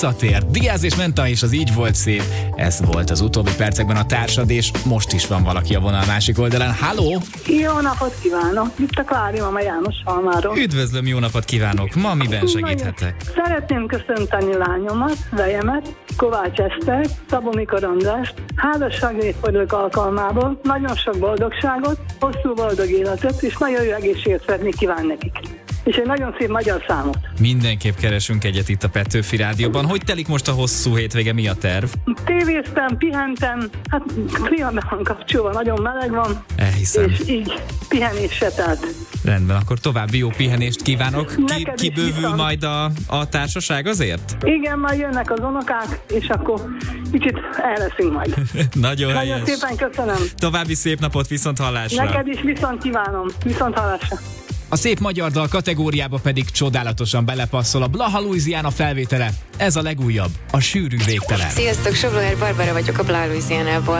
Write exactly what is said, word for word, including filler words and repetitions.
Visszatér. Diaz és Menta és az Így volt szép. Ez volt az utóbbi percekben a társad, és most is van valaki a vonal másik oldalán. Halló! Jó napot kívánok! Itt a Klári a János Halmáról. Üdvözlöm, jó napot kívánok! Ma miben segíthetek? Szeretném köszönteni lányomat, vejemet, Kovács Eszter, Szabó Mikor Andrást, házassági évfordulók alkalmából nagyon sok boldogságot, hosszú boldog életet, és nagyon jó egészséget szeretnék kívánni nekik. És egy nagyon szép magyar számot. Mindenképp keresünk egyet itt a Petőfi Rádióban. Hogy telik most a hosszú hétvége, mi a terv? Tévéztem, pihentem, hát klímában van kapcsolva, nagyon meleg van. Elhiszem. És így pihenésre telt. Rendben, akkor további jó pihenést kívánok. Ki, kibővül viszont. majd a, a társaság azért? Igen, majd jönnek az unokák, és akkor kicsit el leszünk majd. Nagyon Nagyon helyes. szépen köszönöm. További szép napot, viszont hallásra. Neked is viszont kívánom. Viszont hallásra. A szép magyar dal kategóriába pedig csodálatosan belepasszol a Blaha Louisiana felvétele. Ez a legújabb, a sűrű végtelen. Sziasztok, Soblóer Barbara vagyok a Blaha Louisianából.